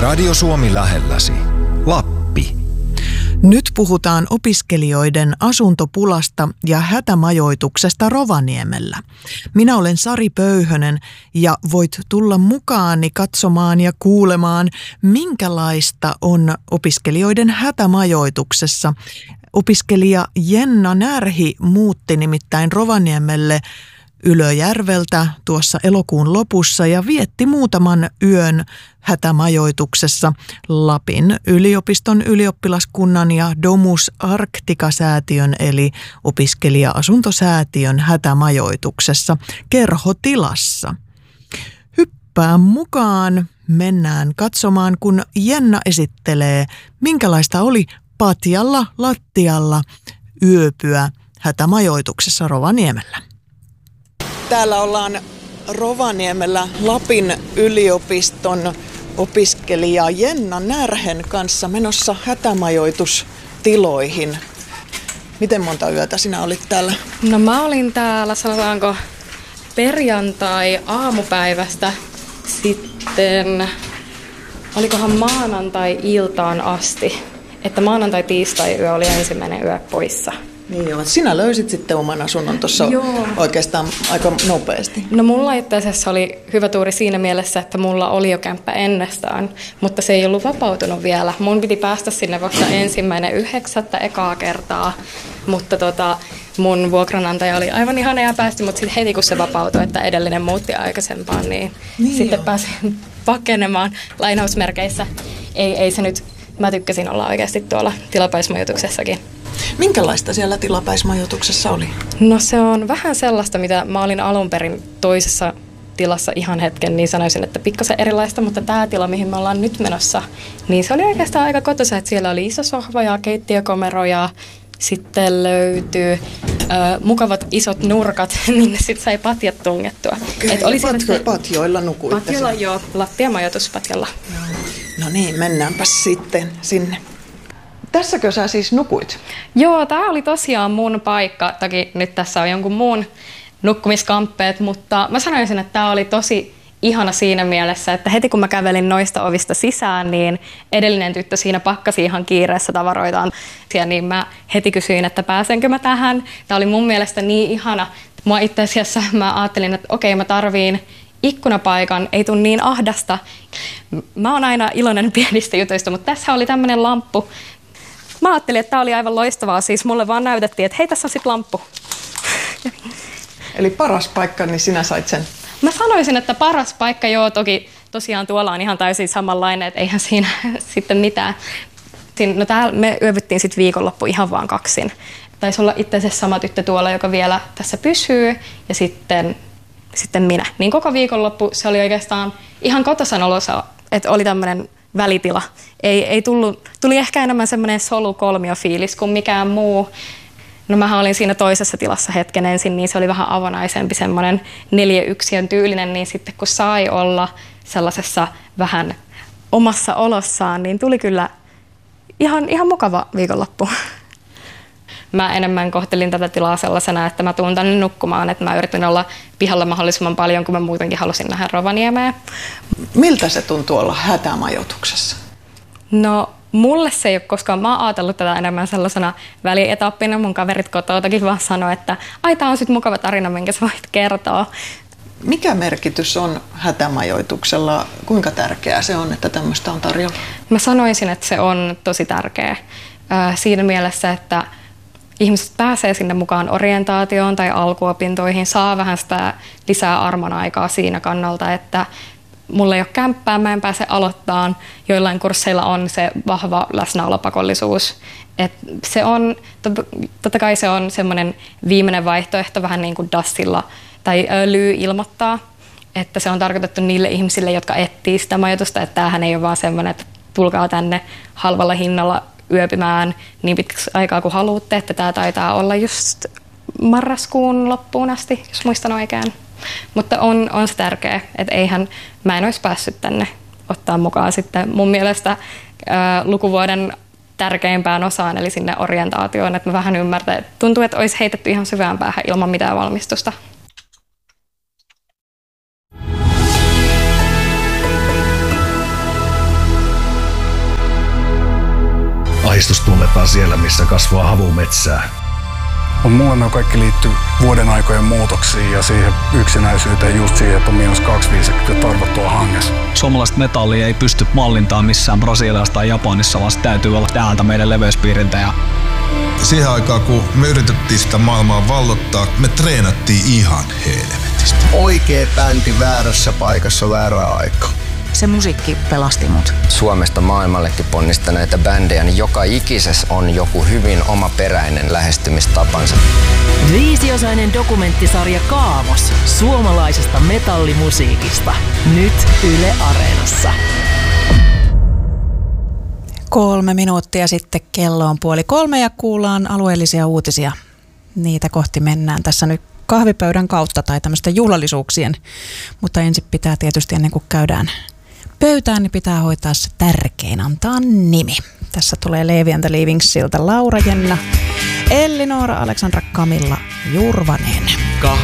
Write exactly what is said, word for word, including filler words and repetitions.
Radio Suomi lähelläsi. Lappi. Nyt puhutaan opiskelijoiden asuntopulasta ja hätämajoituksesta Rovaniemellä. Minä olen Sari Pöyhönen ja voit tulla mukaani katsomaan ja kuulemaan, minkälaista on opiskelijoiden hätämajoituksessa. Opiskelija Jenna Närhi muutti nimittäin Rovaniemelle Ylöjärveltä tuossa elokuun lopussa ja vietti muutaman yön hätämajoituksessa Lapin yliopiston ylioppilaskunnan ja Domus Arctica-säätiön eli opiskelija-asuntosäätiön hätämajoituksessa kerhotilassa. Hyppää mukaan, mennään katsomaan, kun Jenna esittelee, minkälaista oli patjalla lattialla yöpyä hätämajoituksessa Rovaniemellä. Täällä ollaan Rovaniemellä Lapin yliopiston opiskelija Jenna Närhen kanssa menossa hätämajoitustiloihin. Miten monta yötä sinä olit täällä? No mä olin täällä, sanotaanko, perjantai-aamupäivästä sitten, olikohan maanantai-iltaan asti. Että maanantai-tiistai-yö oli ensimmäinen yö poissa. Niin joo, sinä löysit sitten oman asunnon tuossa oikeastaan aika nopeasti. No mulla itse asiassa oli hyvä tuuri siinä mielessä, että mulla oli jo kämppä ennestään, mutta se ei ollut vapautunut vielä. Mun piti päästä sinne vasta ensimmäinen yhdeksättä ekaa kertaa, mutta tota, mun vuokranantaja oli aivan ihana ja päästi, mutta sitten heti kun se vapautui, että edellinen muutti aikaisempaan, niin, niin sitten joo. Pääsin pakenemaan lainausmerkeissä. Ei, ei se nyt, mä tykkäsin olla oikeasti tuolla tilapäismajoituksessakin. Minkälaista siellä tilapäismajoituksessa oli? No se on vähän sellaista, mitä mä olin alun perin toisessa tilassa ihan hetken, niin sanoisin, että pikkasen erilaista, mutta tämä tila, mihin me ollaan nyt menossa, niin se oli oikeastaan aika kotoisa, että siellä oli iso sohva ja keittiökomero ja sitten löytyy ö, mukavat isot nurkat, minne sitten sai patjat tungettua. Okay, Et oli patjo, patjoilla nukuitte? Patjoilla joo, lattiamajoituspatjalla. No niin, mennäänpä sitten sinne. Tässäkö sä siis nukuit? Joo, tää oli tosiaan mun paikka. Toki nyt tässä on jonkun muun nukkumiskamppeet, mutta mä sanoisin, että tää oli tosi ihana siinä mielessä, että heti kun mä kävelin noista ovista sisään, niin edellinen tyttö siinä pakkasi ihan kiireessä tavaroitaan. Ja niin mä heti kysyin, että pääsenkö mä tähän. Tää oli mun mielestä niin ihana. Mua itse asiassa mä ajattelin, että okei, mä tarviin ikkunapaikan, ei tule niin ahdasta. Mä oon aina iloinen pienistä jutuista, mutta tässä oli tämmönen lamppu. Mä ajattelin, että tämä oli aivan loistavaa. Siis mulle vaan näytettiin, että hei, tässä on sit lamppu. Eli paras paikka, niin sinä sait sen? Mä sanoisin, että paras paikka, joo, toki tosiaan tuolla on ihan täysin samanlainen, että eihän siinä sitten mitään. No täällä me yövyttiin sitten viikonloppu ihan vaan kaksin. Taisi olla itse asiassa sama tyttö tuolla, joka vielä tässä pysyy, ja sitten, sitten minä. Niin koko viikonloppu se oli oikeastaan ihan kotosan olossa, että oli tämmöinen välitila. Ei, ei tullut, tuli ehkä enemmän semmoinen solukolmio-fiilis kuin mikään muu. No mähän olin siinä toisessa tilassa hetken ensin, niin se oli vähän avonaisempi, semmoinen neljäyksiön tyylinen, niin sitten kun sai olla sellaisessa vähän omassa olossaan, niin tuli kyllä ihan, ihan mukava viikonloppu. Mä enemmän kohtelin tätä tilaa sellaisena, että mä tuun tänne nukkumaan, että mä yritin olla pihalla mahdollisimman paljon, kun mä muutenkin halusin nähdä Rovaniemeen. Miltä se tuntuu olla hätämajoituksessa? No mulle se ei ole koskaan, mä oon ajatellut tätä enemmän sellaisena välietappina. Mun kaverit kotoutakin vaan sanoi, että ai tää on sit mukava tarina, minkä sä voit kertoa. Mikä merkitys on hätämajoituksella? Kuinka tärkeää se on, että tämmöistä on tarjolla? Mä sanoisin, että se on tosi tärkeä siinä mielessä, että ihmiset pääsee sinne mukaan orientaatioon tai alkuopintoihin, saa vähän sitä lisää armon aikaa siinä kannalta, että mulla ei ole kämppää, mä en pääse aloittamaan. Joillain kursseilla on se vahva läsnäolopakollisuus. Et se on, totta kai se on semmoinen viimeinen vaihtoehto, vähän niin kuin Dassilla tai Lyy ilmoittaa, että se on tarkoitettu niille ihmisille, jotka etsii sitä majoitusta, että tämähän ei ole vaan semmoinen, että tulkaa tänne halvalla hinnalla yöpymään niin pitkäksi aikaa kuin haluatte, että tämä taitaa olla just marraskuun loppuun asti, jos muistan oikein. Mutta on, on se tärkeä, että eihän mä en olisi päässyt tänne ottaa mukaan sitten mun mielestä ää, lukuvuoden tärkeimpään osaan, eli sinne orientaatioon, että mä vähän ymmärtän, että tuntuu, että olisi heitetty ihan syvään päähän ilman mitään valmistusta. kaivataan siellä, missä kasvaa havumetsää. On mulle ne kaikki liittyy vuoden aikojen muutoksiin ja siihen yksinäisyyteen, just siihen, että on miinus kaksikymmentäviisi ja tarvottua hangessa. Suomalaista metallia ei pysty mallintaan missään Brasiliassa tai Japanissa, vaan se täytyy olla täältä meidän leveyspiiriltä. Ja siihen aikaan, kun me yritettiin sitä maailmaa vallottaa, me treenattiin ihan helvetistä. Oikea bändi väärässä paikassa väärää aikaa. Se musiikki pelasti mut. Suomesta maailmallekin ponnistaneita bändejä, niin joka ikisessä on joku hyvin omaperäinen lähestymistapansa. Viisiosainen dokumenttisarja Kaavos suomalaisesta metallimusiikista. Nyt Yle Areenassa. Kolme minuuttia sitten kello on puoli kolme ja kuullaan alueellisia uutisia. Niitä kohti mennään tässä nyt kahvipöydän kautta tai tämmöisten juhlallisuuksien. Mutta ensin pitää tietysti ennen kuin käydään pöytään, niin pitää hoitaa se tärkein, antaa nimi. Tässä tulee Leevi and the Leavingsiltä Laura Jenna, Elli Noora, Aleksandra Kamilla Jurvanen.